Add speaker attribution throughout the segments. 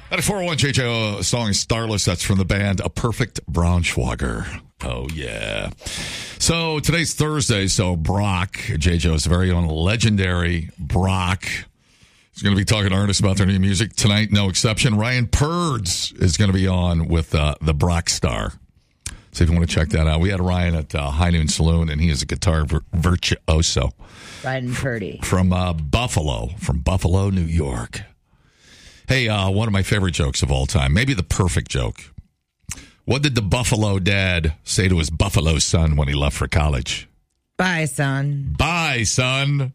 Speaker 1: At a 401 JJO song Starless, that's from the band A Perfect Braunschweiger. Oh, yeah. So today's Thursday, so Brock, JJO's very own legendary Brock, is going to be talking to artists about their new music. Tonight, no exception. Ryan Purds is going to be on with the Brock Star. So if you want to check that out. We had Ryan at High Noon Saloon, and he is a guitar virtuoso.
Speaker 2: Ryan Purdy.
Speaker 1: From Buffalo, New York. Hey, one of my favorite jokes of all time, maybe the perfect joke. What did the Buffalo dad say to his Buffalo son when he left for college?
Speaker 2: Bye, son.
Speaker 1: Bye, son.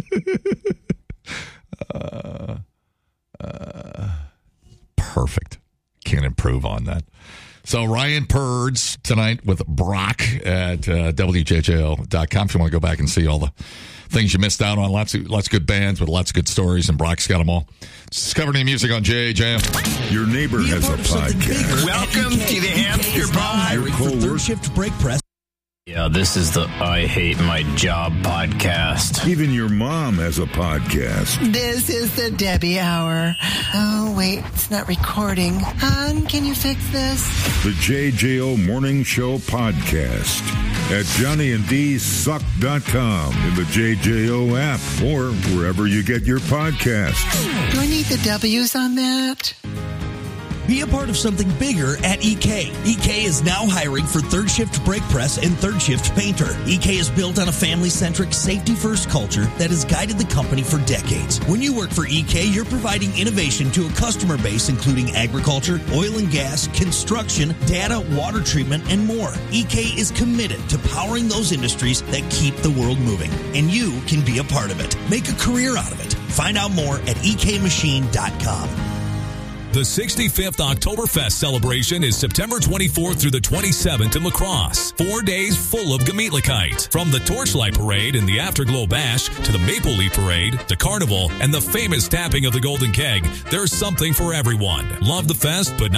Speaker 1: Perfect. Can't improve on that. So Ryan Purds tonight with Brock at WJJO.com. If you want to go back and see all the things you missed out on, lots of good bands with lots of good stories, and Brock's got them all. Discover new music on JJM.
Speaker 3: Your neighbor has a podcast.
Speaker 4: Welcome to the Hamster Bar.
Speaker 3: Your
Speaker 5: Third Shift Break Press.
Speaker 4: Yeah, this is the I Hate My Job podcast.
Speaker 3: Even your mom has a podcast.
Speaker 6: This is the Debbie Hour. Oh, wait, it's not recording. Hon, can you fix this?
Speaker 3: The JJO Morning Show podcast at JohnnyandDSuck.com, in the JJO app, or wherever you get your podcasts.
Speaker 6: Do I need the W's on that?
Speaker 5: Be a part of something bigger at EK. EK is now hiring for Third Shift Brake Press and Third Shift Painter. EK is built on a family-centric, safety-first culture that has guided the company for decades. When you work for EK, you're providing innovation to a customer base including agriculture, oil and gas, construction, data, water treatment, and more. EK is committed to powering those industries that keep the world moving, and you can be a part of it. Make a career out of it. Find out more at ekmachine.com.
Speaker 7: The 65th Oktoberfest celebration is September 24th through the 27th in La Crosse. 4 days full of Gemütlichkeit. From the Torchlight Parade and the Afterglow Bash to the Maple Leaf Parade, to Carnival, and the famous tapping of the Golden Keg, there's something for everyone. Love the fest, but not